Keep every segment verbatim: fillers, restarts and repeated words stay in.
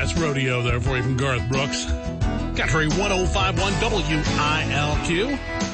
That's Rodeo there for you from Garth Brooks. Country one oh five point one W I L Q.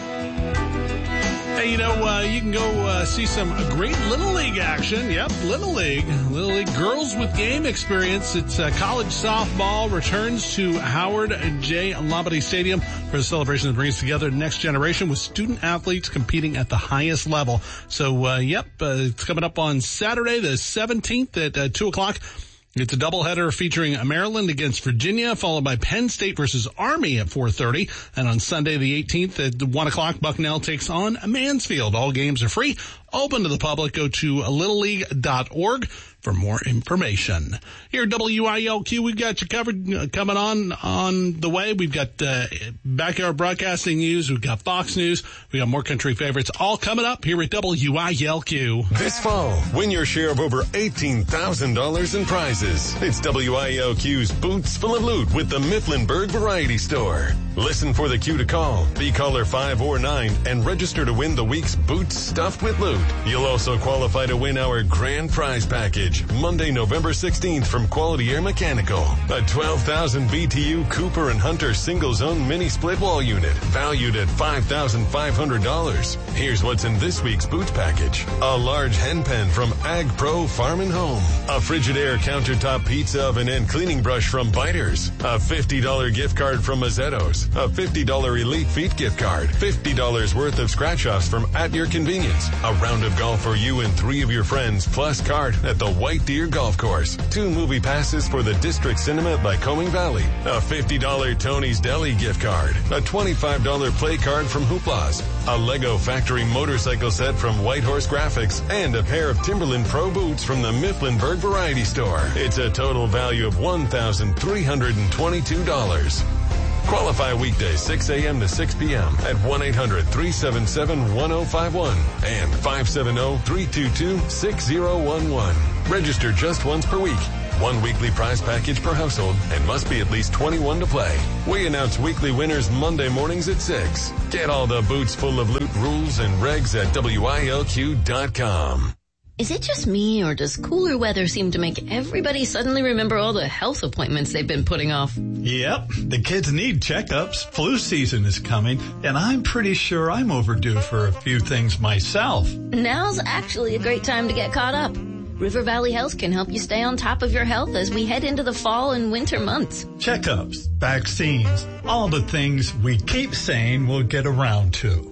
Hey, you know, uh, you can go uh, see some great Little League action. Yep, Little League. Little League Girls with Game Experience. It's uh, college softball returns to Howard J. Labadie Stadium for the celebration that brings together the next generation with student athletes competing at the highest level. So, uh, yep, uh, it's coming up on Saturday the seventeenth at uh, two o'clock. It's a doubleheader featuring Maryland against Virginia, followed by Penn State versus Army at four thirty. And on Sunday the eighteenth at one o'clock, Bucknell takes on Mansfield. All games are free, open to the public. Go to little league dot org for more information. Here at W I L Q, we've got you covered uh, coming on on the way. We've got uh, Backyard Broadcasting News. We've got Fox News. We got more country favorites all coming up here at W I L Q. This fall, win your share of over eighteen thousand dollars in prizes. It's W I L Q's Boots Full of Loot with the Mifflinburg Variety Store. Listen for the cue to call. Be caller five or nine and register to win the week's Boots Stuffed with Loot. You'll also qualify to win our grand prize package Monday, November sixteenth from Quality Air Mechanical. A twelve thousand B T U Cooper and Hunter single-zone mini split wall unit valued at five thousand five hundred dollars. Here's what's in this week's Boots package. A large hen pen from Ag Pro Farm and Home. A Frigidaire countertop pizza oven and cleaning brush from Biters. A fifty dollars gift card from Mazzetto's. A fifty dollars Elite Feet gift card. fifty dollars worth of scratch-offs from At Your Convenience. A round of golf for you and three of your friends, plus card at the White Deer Golf Course. Two movie passes for the District Cinema at Lycoming Valley. A fifty dollars Tony's Deli gift card. A twenty-five dollars play card from Hoopla's. A Lego Factory motorcycle set from White Horse Graphics. And a pair of Timberland Pro boots from the Mifflinburg Variety Store. It's a total value of one thousand three hundred twenty-two dollars. Qualify weekdays six a.m. to six p.m. at one eight hundred three seven seven one oh five one and five seven zero three two two six zero one one. Register just once per week. One weekly prize package per household and must be at least twenty-one to play. We announce weekly winners Monday mornings at six. Get all the Boots Full of Loot rules and regs at W I L Q dot com. Is it just me, or does cooler weather seem to make everybody suddenly remember all the health appointments they've been putting off? Yep, the kids need checkups. Flu season is coming, and I'm pretty sure I'm overdue for a few things myself. Now's actually a great time to get caught up. River Valley Health can help you stay on top of your health as we head into the fall and winter months. Checkups, vaccines, all the things we keep saying we'll get around to.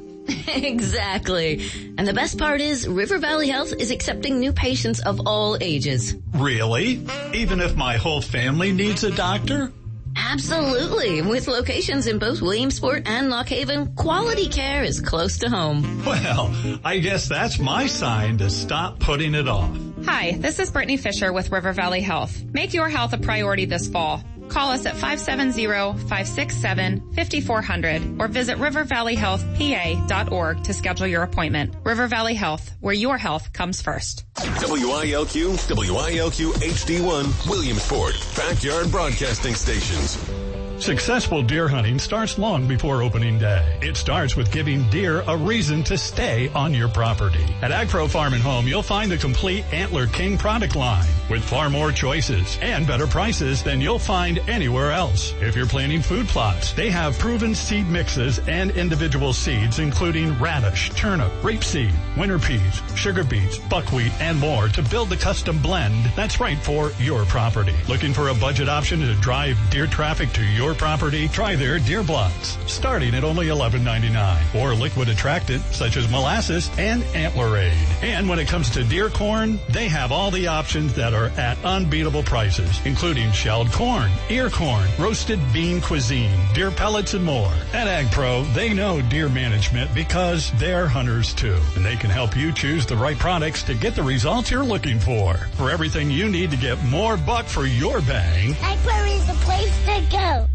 Exactly. And the best part is River Valley Health is accepting new patients of all ages. Really? Even if my whole family needs a doctor? Absolutely. With locations in both Williamsport and Lock Haven, quality care is close to home. Well, I guess that's my sign to stop putting it off. Hi, this is Brittany Fisher with River Valley Health. Make your health a priority this fall. Call us at five seven zero, five six seven, five four zero zero or visit river valley health p a dot org to schedule your appointment. River Valley Health, where your health comes first. W I L Q, W I L Q H D one, Williamsport, Backyard Broadcasting Stations. Successful deer hunting starts long before opening day. It starts with giving deer a reason to stay on your property. At AgPro Farm and Home, you'll find the complete Antler King product line with far more choices and better prices than you'll find anywhere else. If you're planting food plots, they have proven seed mixes and individual seeds, including radish, turnip, rapeseed, winter peas, sugar beets, buckwheat, and more to build the custom blend that's right for your property. Looking for a budget option to drive deer traffic to your property? Try their deer blocks, starting at only eleven ninety-nine, or liquid attractant such as molasses and Antler-Aid. And when it comes to deer corn, they have all the options that are at unbeatable prices, including shelled corn, ear corn, roasted bean cuisine, deer pellets, and more. At AgPro, they know deer management because they're hunters too, and they can help you choose the right products to get the results you're looking for. For everything you need to get more buck for your bang, AgPro is the place to go.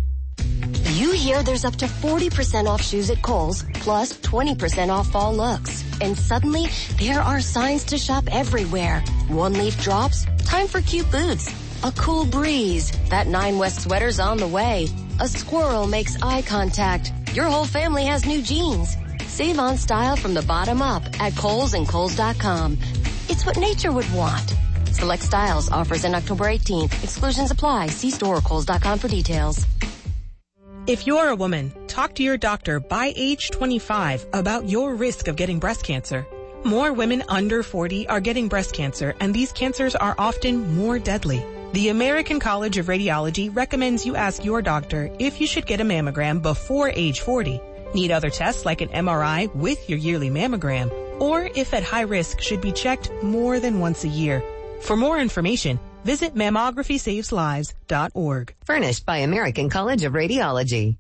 You hear there's up to forty percent off shoes at Kohl's, plus twenty percent off fall looks. And suddenly, there are signs to shop everywhere. One leaf drops, time for cute boots. A cool breeze, that Nine West sweater's on the way. A squirrel makes eye contact. Your whole family has new jeans. Save on style from the bottom up at Kohl's and Kohl's dot com. It's what nature would want. Select styles. Offers in October eighteenth. Exclusions apply. See store or Kohl's dot com for details. If you're a woman, talk to your doctor by age twenty-five about your risk of getting breast cancer. More women under forty are getting breast cancer, and these cancers are often more deadly. The American College of Radiology recommends you ask your doctor if you should get a mammogram before age forty, need other tests like an M R I with your yearly mammogram, or if at high risk should be checked more than once a year. For more information, visit mammography saves lives dot org. Furnished by American College of Radiology.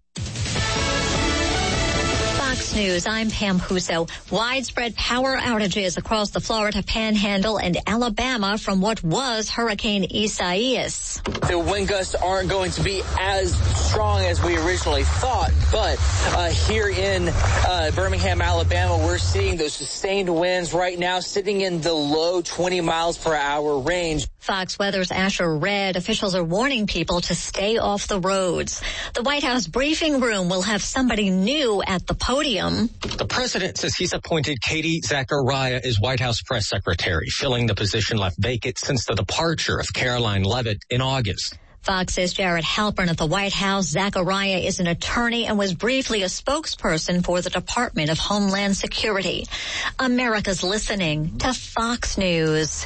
Fox News, I'm Pam Huso. Widespread power outages across the Florida Panhandle and Alabama from what was Hurricane Isaias. The wind gusts aren't going to be as strong as we originally thought, but uh, here in uh, Birmingham, Alabama, we're seeing those sustained winds right now sitting in the low twenty miles per hour range. Fox Weather's Asher Red, officials are warning people to stay off the roads. The White House briefing room will have somebody new at the podium. The president says he's appointed Katie Zachariah as White House press secretary, filling the position left vacant since the departure of Caroline Leavitt in August. Fox says Jared Halpern at the White House. Zachariah is an attorney and was briefly a spokesperson for the Department of Homeland Security. America's listening to Fox News.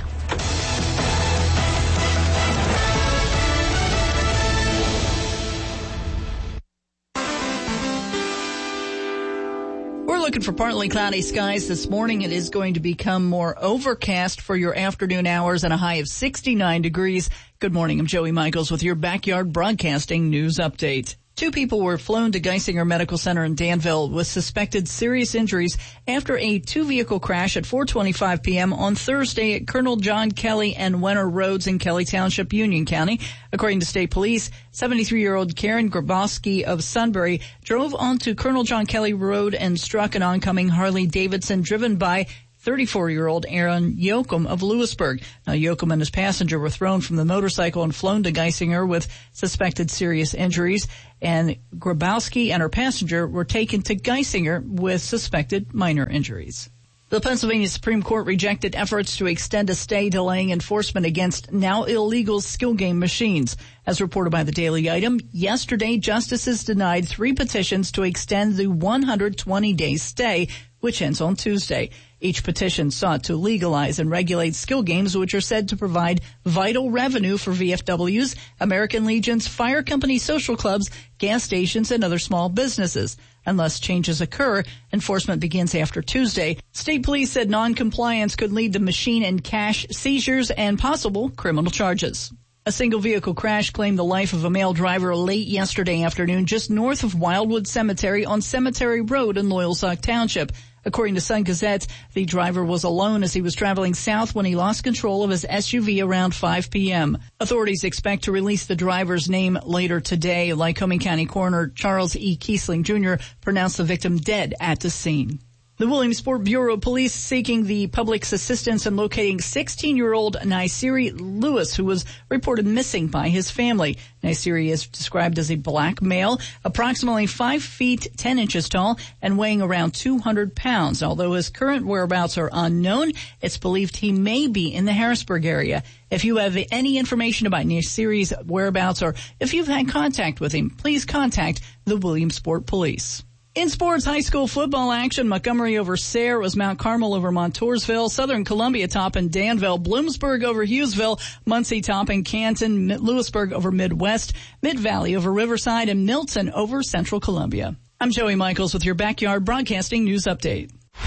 We're looking for partly cloudy skies this morning. It is going to become more overcast for your afternoon hours and a high of sixty-nine degrees. Good morning. I'm Joey Michaels with your Backyard Broadcasting News Update. Two people were flown to Geisinger Medical Center in Danville with suspected serious injuries after a two-vehicle crash at four twenty-five p.m. on Thursday at Colonel John Kelly and Wenner Roads in Kelly Township, Union County. According to state police, seventy-three-year-old Karen Grabowski of Sunbury drove onto Colonel John Kelly Road and struck an oncoming Harley Davidson driven by thirty-four-year-old Aaron Yoakum of Lewisburg. Now, Yoakum and his passenger were thrown from the motorcycle and flown to Geisinger with suspected serious injuries, and Grabowski and her passenger were taken to Geisinger with suspected minor injuries. The Pennsylvania Supreme Court rejected efforts to extend a stay delaying enforcement against now illegal skill game machines. As reported by the Daily Item, yesterday justices denied three petitions to extend the one hundred twenty day stay, which ends on Tuesday. Each petition sought to legalize and regulate skill games, which are said to provide vital revenue for V F Ws, American Legions, fire company social clubs, gas stations, and other small businesses. Unless changes occur, enforcement begins after Tuesday. State police said noncompliance could lead to machine and cash seizures and possible criminal charges. A single vehicle crash claimed the life of a male driver late yesterday afternoon just north of Wildwood Cemetery on Cemetery Road in Loyalsock Township. According to Sun Gazette, the driver was alone as he was traveling south when he lost control of his S U V around five p.m. Authorities expect to release the driver's name later today. Lycoming County Coroner Charles E. Kiesling Junior pronounced the victim dead at the scene. The Williamsport Bureau of Police seeking the public's assistance in locating sixteen-year-old Naisiri Lewis, who was reported missing by his family. Naisiri is described as a black male, approximately five feet ten inches tall, and weighing around two hundred pounds. Although his current whereabouts are unknown, it's believed he may be in the Harrisburg area. If you have any information about Naisiri's whereabouts or if you've had contact with him, please contact the Williamsport Police. In sports, high school football action, Montgomery over Sayre was Mount Carmel over Montoursville, Southern Columbia topping Danville, Bloomsburg over Hughesville, Muncie topping Canton, Lewisburg over Midwest, Mid-Valley over Riverside, and Milton over Central Columbia. I'm Joey Michaels with your Backyard Broadcasting News Update.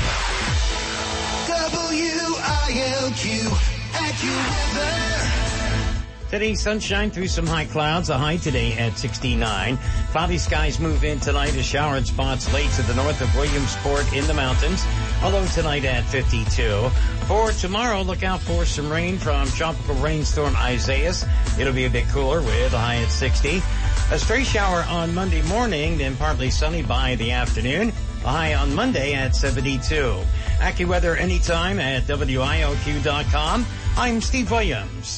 W I L Q, AccuWeather. Today, sunshine through some high clouds. A high today at sixty-nine. Cloudy skies move in tonight as showered spots late to the north of Williamsport in the mountains. A low tonight at fifty-two. For tomorrow, look out for some rain from tropical rainstorm Isaias. It'll be a bit cooler with a high at sixty. A stray shower on Monday morning, then partly sunny by the afternoon. A high on Monday at seventy-two. AccuWeather anytime at W I L Q dot com. I'm Steve Williams.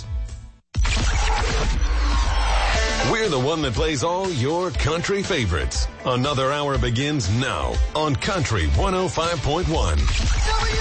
We're the one that plays all your country favorites. Another hour begins now on Country one oh five point one.